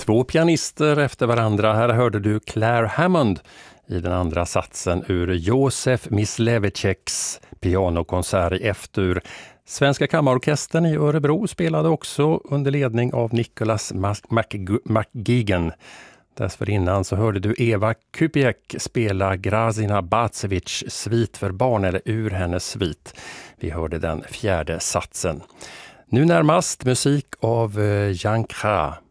Två pianister efter varandra. Här hörde du Claire Hammond i den andra satsen ur Josef Mysleviceks pianokonsert i F-dur. Svenska kammarorkestern i Örebro spelade också under ledning av Nicholas McGuigan. Dessförinnan så hörde du Eva Kupiek spela Grazina Bacevic svit för barn, eller ur hennes svit. Vi hörde den fjärde satsen. Nu närmast musik av Jan Kra.